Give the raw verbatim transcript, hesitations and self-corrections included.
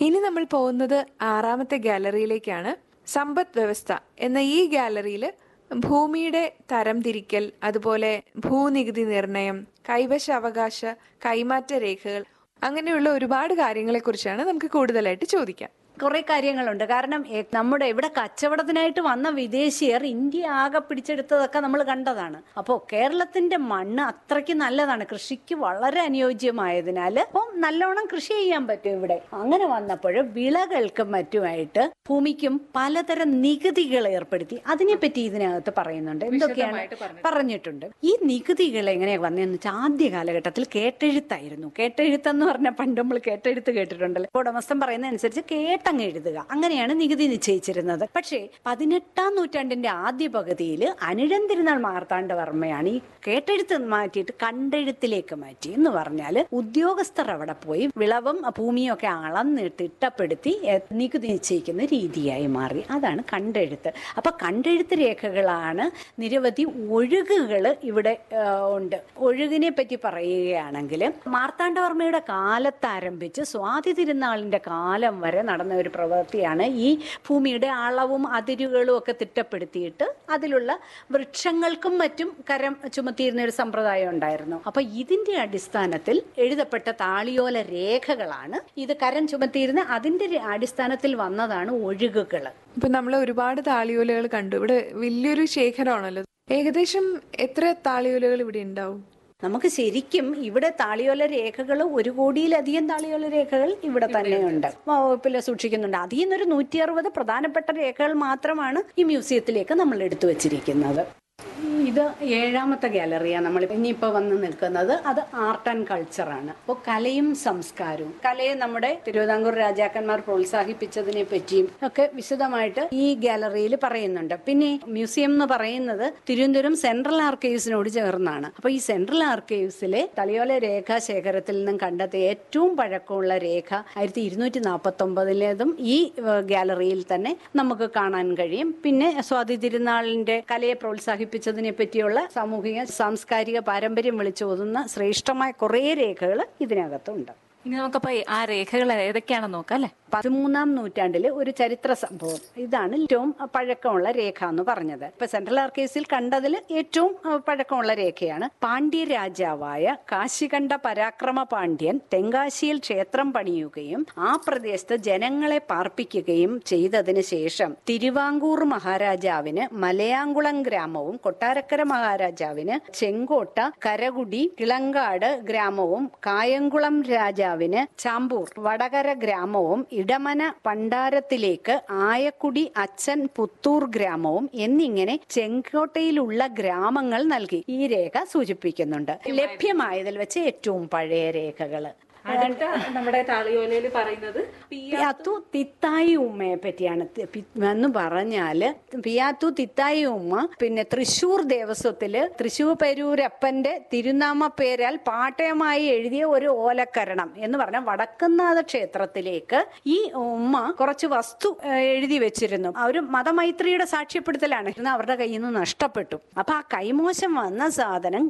ഇനി നമ്മൾ പോകുന്നത് ആറാമത്തെ ഗാലറിയിലേക്കാണ്. സമ്പദ് വ്യവസ്ഥ എന്ന ഈ ഗാലറിയിൽ ഭൂമിയുടെ തരംതിരിക്കൽ, അതുപോലെ ഭൂനികുതി നിർണയം, കൈവശാവകാശ കൈമാറ്റ രേഖകൾ, അങ്ങനെയുള്ള ഒരുപാട് കാര്യങ്ങളെക്കുറിച്ചാണ് നമുക്ക് കൂടുതലായിട്ട് ചോദിക്കാം. കുറെ കാര്യങ്ങളുണ്ട്. കാരണം എ- നമ്മുടെ ഇവിടെ കച്ചവടത്തിനായിട്ട് വന്ന വിദേശീയർ ഇന്ത്യ ആകെ പിടിച്ചെടുത്തതൊക്കെ നമ്മൾ കണ്ടതാണ്. അപ്പോൾ കേരളത്തിന്റെ മണ്ണ് അത്രയ്ക്ക് നല്ലതാണ്, കൃഷിക്ക് വളരെ അനുയോജ്യമായതിനാൽ അപ്പം നല്ലോണം കൃഷി ചെയ്യാൻ പറ്റും ഇവിടെ. അങ്ങനെ വന്നപ്പോൾ വിളകൾക്കും മറ്റുമായിട്ട് ഭൂമിക്കും പലതരം നികുതികൾ ഏർപ്പെടുത്തി. അതിനെപ്പറ്റി ഇതിനകത്ത് പറയുന്നുണ്ട്. എന്തൊക്കെയാണ് പറഞ്ഞിട്ടുണ്ട്. ഈ നികുതികൾ എങ്ങനെയാ വന്നതെന്ന് വെച്ചാൽ ആദ്യ കാലഘട്ടത്തിൽ കേട്ടെഴുത്തായിരുന്നു. കേട്ടെഴുത്തെന്ന് പറഞ്ഞാൽ പണ്ട് നമ്മൾ കേട്ടെഴുത്ത് കേട്ടിട്ടുണ്ടല്ലോ. ഉടമസ്ഥൻ പറയുന്ന അനുസരിച്ച് കേട്ടങ്ങ് എഴുതുക, അങ്ങനെയാണ് നികുതി നിശ്ചയിച്ചിരുന്നത്. പക്ഷേ പതിനെട്ടാം നൂറ്റാണ്ടിന്റെ ആദ്യ പകുതിയിൽ അനിഴം തിരുനാൾ മാർത്താണ്ഡവർമ്മയാണ് ഈ കേട്ടെഴുത്ത് മാറ്റിയിട്ട് കണ്ടെഴുത്തിലേക്ക് മാറ്റി. എന്ന് പറഞ്ഞാൽ ഉദ്യോഗസ്ഥർ അവിടെ പോയി വിളവും ഭൂമിയും ഒക്കെ അളന്ന് തിട്ടപ്പെടുത്തി എ- നികുതി നിശ്ചയിക്കുന്ന രീതിയായി മാറി. അതാണ് കണ്ടെഴുത്ത്. അപ്പൊ കണ്ടെഴുത്ത് രേഖകളാണ്. നിരവധി ഒഴുകുകൾ ഇവിടെ ആ, ഉണ്ട്. ഒഴുകിനെ പറ്റി പറയുകയാണെങ്കിൽ മാർത്താണ്ഡവർമ്മയുടെ കാലത്ത് ആരംഭിച്ച് സ്വാതി തിരുനാളിന്റെ കാലം വരെ നടന്ന ഒരു പ്രവൃത്തിയാണ് ഈ ഭൂമിയുടെ അളവും അതിരുകളും ഒക്കെ തിട്ടപ്പെടുത്തിയിട്ട് അതിലുള്ള വൃക്ഷങ്ങൾക്കും മറ്റും കരം ചുമത്തിയിരുന്ന ഒരു സമ്പ്രദായം ഉണ്ടായിരുന്നു. അപ്പൊ ഇതിന്റെ അടിസ്ഥാനത്തിൽ എഴുതപ്പെട്ട താളിയോല രേഖകളാണ് ഇത് കരം ചുമത്തിയിരുന്ന. അതിന്റെ ര- അടിസ്ഥാനത്തിൽ വന്നതാണ് ഒഴുകുകൾ. ഇപ്പൊ നമ്മൾ ഒരുപാട് താളിയോലകൾ കണ്ടു. ഇവിടെ വലിയൊരു ശേഖരമാണല്ലോ. ഏകദേശം എത്ര താളിയോലകൾ ഇവിടെ ഉണ്ടാവും? നമുക്ക് ശരിക്കും ഇവിടെ താളിയോല രേഖകൾ ഒരു കോടിയിലധികം താളിയോല രേഖകൾ ഇവിടെ തന്നെയുണ്ട്, വകുപ്പിൽ സൂക്ഷിക്കുന്നുണ്ട്. അതിൽ നിന്നൊരു നൂറ്റി അറുപത് പ്രധാനപ്പെട്ട രേഖകൾ മാത്രമാണ് ഈ മ്യൂസിയത്തിലേക്ക് നമ്മൾ എടുത്തു വച്ചിരിക്കുന്നത്. ഇത് ഏഴാമത്തെ ഗാലറിയാണ് നമ്മൾ ഇനിയിപ്പോ വന്ന് നിൽക്കുന്നത്. അത് ആർട്ട് ആൻഡ് കൾച്ചറാണ്. അപ്പോൾ കലയും സംസ്കാരവും, കലയെ നമ്മുടെ തിരുവിതാംകൂർ രാജാക്കന്മാർ പ്രോത്സാഹിപ്പിച്ചതിനെ പറ്റിയും ഒക്കെ വിശദമായിട്ട് ഈ ഗാലറിയിൽ പറയുന്നുണ്ട്. പിന്നെ മ്യൂസിയം എന്ന് പറയുന്നത് തിരുവനന്തപുരം സെൻട്രൽ ആർക്കൈവ്സിനോട് ചേർന്നാണ്. അപ്പൊ ഈ സെൻട്രൽ ആർക്കൈവ്സിലെ തളിയോല രേഖാശേഖരത്തിൽ നിന്നും കണ്ടെത്തിയ ഏറ്റവും പഴക്കമുള്ള രേഖ ആയിരത്തി ഇരുന്നൂറ്റി നാൽപ്പത്തി ഒമ്പതിലേതും ഈ ഏഹ്, ഗാലറിയിൽ തന്നെ നമുക്ക് കാണാൻ കഴിയും. പിന്നെ സ്വാതി തിരുനാളിന്റെ കലയെ പ്രോത്സാഹിപ്പിച്ചതിനെ പറ്റിയുള്ള സാമൂഹിക സാംസ്കാരിക പാരമ്പര്യം വിളിച്ചോതുന്ന ശ്രേഷ്ഠമായ കുറേ രേഖകൾ ഇതിനകത്തുണ്ട്. ഇനി നമുക്കപ്പോ ആ രേഖകൾ ഏതൊക്കെയാണെന്ന് നോക്കാം അല്ലെ. പതിമൂന്നാം നൂറ്റാണ്ടില് ഒരു ചരിത്ര സംഭവം. ഇതാണ് ഏറ്റവും പഴക്കമുള്ള രേഖ എന്ന് പറഞ്ഞത്. ഇപ്പൊ സെൻട്രൽ ആർക്കൈവ്സിൽ കണ്ടതിൽ ഏറ്റവും അഹ്, പഴക്കമുള്ള രേഖയാണ്. പാണ്ഡ്യ രാജാവായ കാശികണ്ഠ പരാക്രമ പാണ്ഡ്യൻ തെങ്കാശിയിൽ ക്ഷേത്രം പണിയുകയും ആ പ്രദേശത്ത് ജനങ്ങളെ പാർപ്പിക്കുകയും ചെയ്തതിന് ശേഷം തിരുവാങ്കൂർ മഹാരാജാവിന് മലയാങ്കുളം ഗ്രാമവും കൊട്ടാരക്കര മഹാരാജാവിന് ചെങ്കോട്ട, കരകുടി, കിളങ്കാട് ഗ്രാമവും കായംകുളം രാജാവിന് ചാമ്പൂർ, വടകര ഗ്രാമവും ഇടമന പണ്ടാരത്തിലേക്ക് ആയക്കുടി അച്ഛൻ പുത്തൂർ ഗ്രാമവും എന്നിങ്ങനെ ചെങ്കോട്ടയിലുള്ള ഗ്രാമങ്ങൾ നൽകി ഈ രേഖ സൂചിപ്പിക്കുന്നുണ്ട്. ലഭ്യമായതിൽ വെച്ച് ഏറ്റവും പഴയ രേഖകള്. അടുത്ത നമ്മുടെ താളിയോലയിൽ പറയുന്നത് പിയാത്തു തിത്തായി ഉമ്മയെ പറ്റിയാണ്. തി- പി- എന്ന് പറഞ്ഞാല് പിയാത്തു തിത്തായി ഉമ്മ പിന്നെ തൃശൂർ ദേവസ്വത്തില് തൃശൂർ പെരൂരപ്പന്റെ തിരുനാമ പേരാൽ പാട്ടയമായി എഴുതിയ ഒരു ഓലക്കരണം എന്ന് പറഞ്ഞ വടക്കുന്നാഥ ക്ഷേത്രത്തിലേക്ക് ഈ ഉമ്മ കുറച്ച് വസ്തു ഏഹ്, എഴുതി വെച്ചിരുന്നു. ആ ഒരു മതമൈത്രിയുടെ സാക്ഷ്യപ്പെടുത്തലാണ്. അവരുടെ കയ്യിൽ നിന്ന് നഷ്ടപ്പെട്ടു. അപ്പൊ ആ കൈമോശം വന്ന സാധനം